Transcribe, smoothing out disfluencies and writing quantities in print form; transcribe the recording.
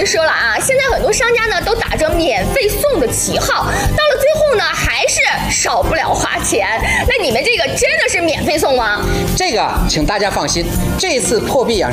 说了啊，现在很多商家呢都打着免费送的旗号，到了最后呢还是少不了花钱。那你们这个真的是免费送吗？ 这个请大家放心，这次破壁养